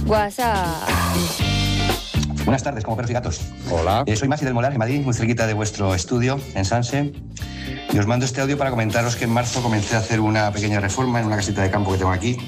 WhatsApp. Buenas tardes, como perros y gatos. Hola. Soy Masi del Molar, en Madrid, muy cerquita de vuestro estudio, en Sanse. Y os mando este audio para comentaros que en marzo comencé a hacer una pequeña reforma en una casita de campo que tengo aquí.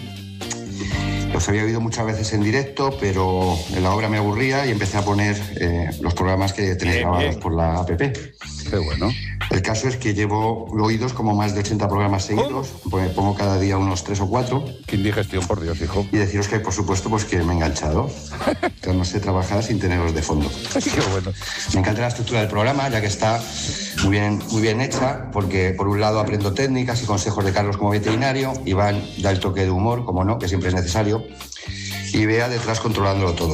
Os había oído muchas veces en directo, pero en la obra me aburría y empecé a poner los programas que tenéis grabados por la app. Qué bueno. El caso es que llevo oídos como más de 80 programas seguidos, pues pongo cada día unos 3 o 4. Qué indigestión, por Dios, hijo. Y deciros que, por supuesto, pues que me he enganchado. Que no sé trabajar sin teneros de fondo. Qué bueno. Me encanta la estructura del programa, ya que está muy bien hecha, porque por un lado aprendo técnicas y consejos de Carlos como veterinario, Iván da el toque de humor, como no, que siempre es necesario, y Bea detrás controlándolo todo.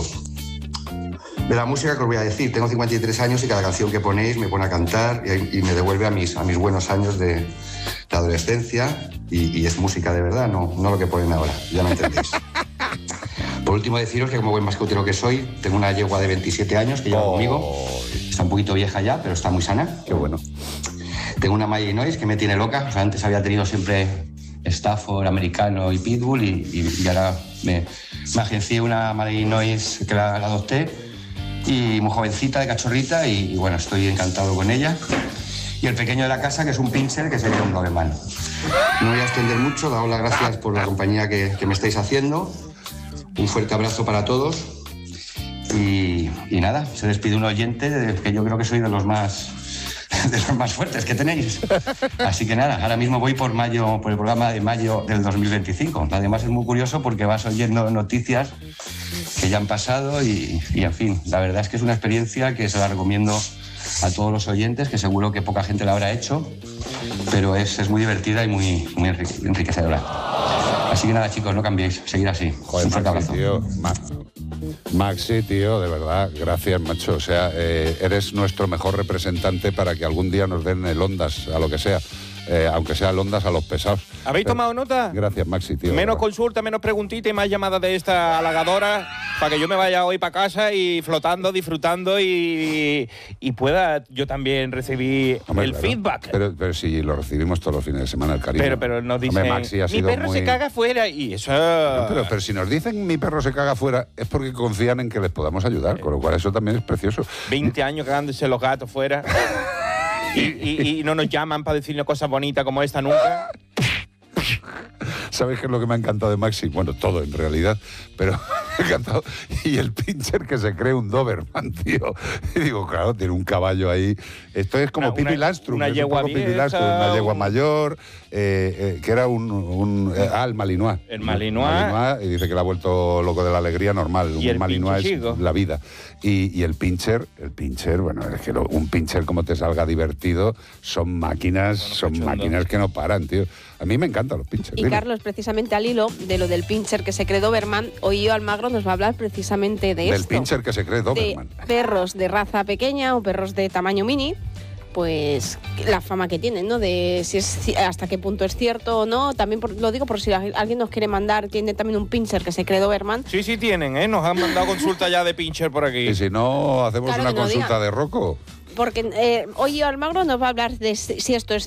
De la música que os voy a decir, tengo 53 años y cada canción que ponéis me pone a cantar y me devuelve a mis buenos años de adolescencia y es música de verdad, no lo que ponen ahora, ya me entendéis. Por último deciros que como buen mascotero que soy, tengo una yegua de 27 años que lleva conmigo, está un poquito vieja ya, pero está muy sana. Qué bueno. Tengo una Malinois que me tiene loca, o sea, antes había tenido siempre Stafford, americano y Pitbull y ahora me agencié una Malinois que la adopté. Y muy jovencita, de cachorrita, y bueno, estoy encantado con ella. Y el pequeño de la casa, que es un pincher, que sería un Doberman. No voy a extender mucho, daos las gracias por la compañía que me estáis haciendo. Un fuerte abrazo para todos. Y nada, se despide un oyente que yo creo que soy de los más fuertes que tenéis. Así que nada, ahora mismo voy por el programa de mayo del 2025. Además es muy curioso porque vas oyendo noticias que ya han pasado y en fin, la verdad es que es una experiencia que se la recomiendo a todos los oyentes, que seguro que poca gente la habrá hecho, pero es muy divertida y muy enriquecedora. Así que nada, chicos, no cambiéis, seguir así. Joder, un fuerte Maxi, abrazo. tío. Maxi, tío, de verdad, gracias, macho. O sea, eres nuestro mejor representante para que algún día nos den el Ondas, a lo que sea. Aunque sea el Ondas a los pesados. ¿Habéis tomado nota? Gracias, Maxi, tío. Menos consulta, menos preguntita y más llamadas de esta halagadora para que yo me vaya hoy para casa y flotando, disfrutando y pueda yo también recibir Hombre, el claro. feedback. Pero si lo recibimos todos los fines de semana, el cariño. Pero nos dicen, Hombre, Maxi ha mi sido perro muy... se caga fuera y eso... No, pero si nos dicen mi perro se caga fuera es porque confían en que les podamos ayudar, con lo cual eso también es precioso. 20 años cagándose los gatos fuera y no nos llaman para decirnos cosas bonitas como esta nunca. ¿Sabes qué es lo que me ha encantado de Maxi? Bueno, todo en realidad, pero me ha encantado. Y el pincher que se cree un Doberman, tío. Y digo, claro, tiene un caballo ahí. Esto es como Pippi Landström. Una es yegua un poco Pippi vieja, Landström, una yegua mayor, que era el Malinois. El Malinois. Y dice que le ha vuelto loco de la alegría normal. Y un el Malinois es pinche chico. la vida. Y el pincher, bueno, es que un pincher como te salga divertido, son máquinas que no paran, tío. A mí me encantan los pinchers. Y Carlos, precisamente al hilo de lo del pincher que se cree Doberman, hoy Almagro nos va a hablar precisamente de Del esto. pincher que se cree Doberman. De perros de raza pequeña o perros de tamaño mini, pues la fama que tienen, ¿no? De si es hasta qué punto es cierto o no. También lo digo por si alguien nos quiere mandar, tiene también un pincher que se cree Doberman. Sí, tienen, ¿eh? Nos han mandado consulta ya de pincher por aquí. Y si no, hacemos Claro, una que no consulta digan. de Rocco. Porque hoy Almagro nos va a hablar de si esto es